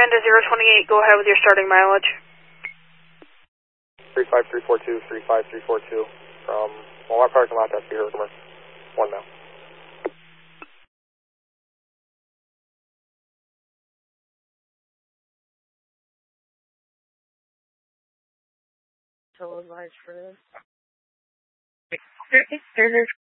Miranda 028, go ahead with your starting mileage. 35342, 35342 from Walmart parking lot, that's Peter Herkimer. 1 mile. Televised for this.